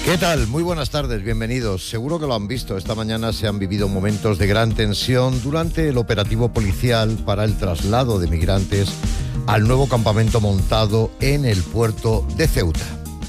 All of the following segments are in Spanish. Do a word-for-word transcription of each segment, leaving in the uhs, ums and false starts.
¿Qué tal? Muy buenas tardes, bienvenidos. Seguro que lo han visto. Esta mañana se han vivido momentos de gran tensión durante el operativo policial para el traslado de migrantes al nuevo campamento montado en el puerto de Ceuta.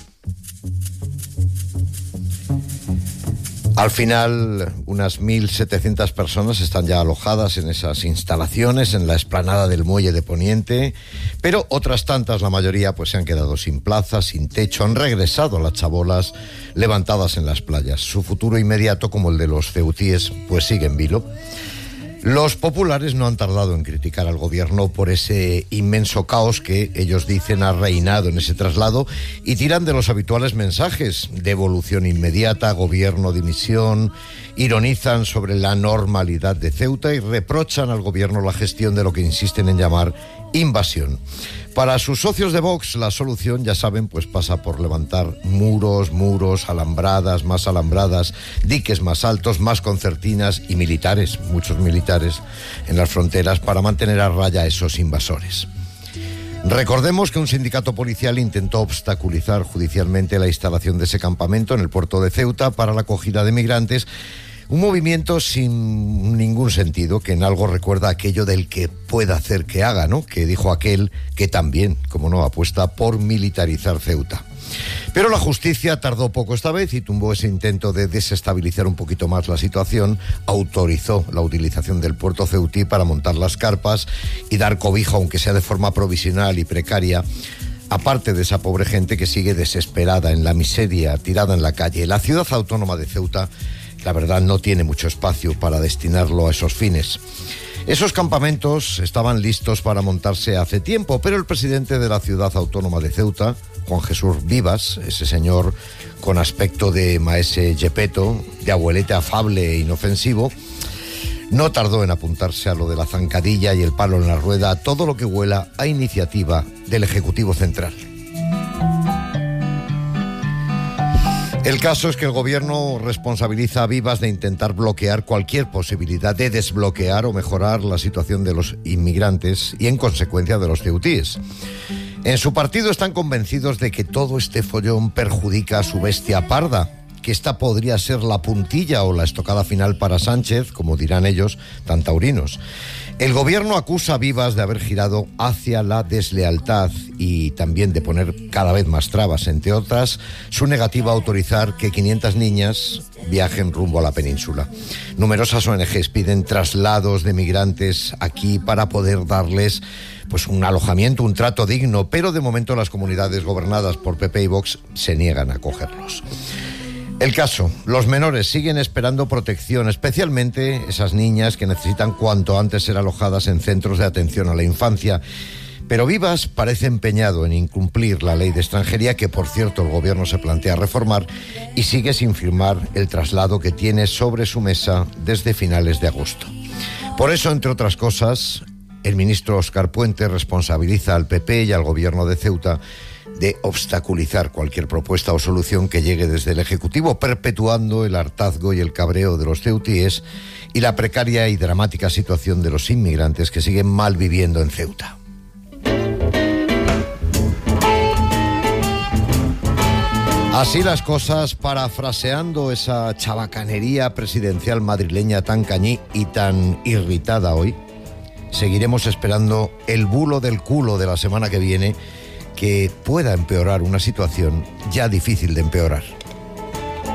Al final, unas mil setecientas personas están ya alojadas en esas instalaciones, en la explanada del muelle de Poniente, pero otras tantas, la mayoría, pues se han quedado sin plaza, sin techo, han regresado a las chabolas levantadas en las playas. Su futuro inmediato, como el de los ceutíes, pues sigue en vilo. Los populares no han tardado en criticar al gobierno por ese inmenso caos que ellos dicen ha reinado en ese traslado y tiran de los habituales mensajes: devolución inmediata, gobierno, dimisión. Ironizan sobre la normalidad de Ceuta y reprochan al gobierno la gestión de lo que insisten en llamar invasión. Para sus socios de Vox, la solución, ya saben, pues pasa por levantar muros, muros, alambradas, más alambradas, diques más altos, más concertinas y militares, muchos militares, en las fronteras para mantener a raya a esos invasores. Recordemos que un sindicato policial intentó obstaculizar judicialmente la instalación de ese campamento en el puerto de Ceuta para la acogida de migrantes. Un movimiento sin ningún sentido, que en algo recuerda aquello del que pueda hacer que haga, ¿no? Que dijo aquel que también, como no, apuesta por militarizar Ceuta. Pero la justicia tardó poco esta vez y tumbó ese intento de desestabilizar un poquito más la situación. Autorizó la utilización del puerto ceutí para montar las carpas y dar cobijo, aunque sea de forma provisional y precaria, aparte de esa pobre gente que sigue desesperada en la miseria, tirada en la calle. La ciudad autónoma de Ceuta, la verdad, no tiene mucho espacio para destinarlo a esos fines. Esos campamentos estaban listos para montarse hace tiempo, pero el presidente de la ciudad autónoma de Ceuta, Juan Jesús Vivas, ese señor con aspecto de maese Gepetto, de abuelete afable e inofensivo, no tardó en apuntarse a lo de la zancadilla y el palo en la rueda, todo lo que huela a iniciativa del Ejecutivo Central. El caso es que el gobierno responsabiliza a Vivas de intentar bloquear cualquier posibilidad de desbloquear o mejorar la situación de los inmigrantes y, en consecuencia, de los ceutíes. En su partido están convencidos de que todo este follón perjudica a su bestia parda, que esta podría ser la puntilla o la estocada final para Sánchez, como dirán ellos, tan taurinos. El gobierno acusa a Vivas de haber girado hacia la deslealtad y también de poner cada vez más trabas, entre otras, su negativa a autorizar que quinientas niñas viajen rumbo a la península. Numerosas O N Ges piden traslados de migrantes aquí para poder darles pues un alojamiento, un trato digno, pero de momento las comunidades gobernadas por P P y Vox se niegan a acogerlos. El caso, los menores siguen esperando protección, especialmente esas niñas que necesitan cuanto antes ser alojadas en centros de atención a la infancia. Pero Vivas parece empeñado en incumplir la ley de extranjería, que por cierto el gobierno se plantea reformar, y sigue sin firmar el traslado que tiene sobre su mesa desde finales de agosto. Por eso, entre otras cosas, el ministro Óscar Puente responsabiliza al P P y al gobierno de Ceuta de obstaculizar cualquier propuesta o solución que llegue desde el Ejecutivo, perpetuando el hartazgo y el cabreo de los ceutíes y la precaria y dramática situación de los inmigrantes que siguen mal viviendo en Ceuta. Así las cosas, parafraseando esa chabacanería presidencial madrileña tan cañí y tan irritada hoy, seguiremos esperando el bulo del culo de la semana que viene, que pueda empeorar una situación ya difícil de empeorar.